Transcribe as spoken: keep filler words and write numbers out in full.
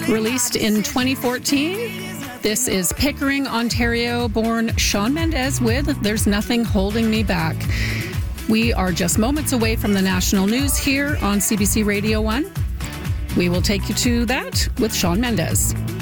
Released in twenty fourteen, this is Pickering, Ontario-born Shawn Mendes with There's Nothing Holding Me Back. We are just moments away from the national news here on C B C Radio one. We will take you to that with Shawn Mendes.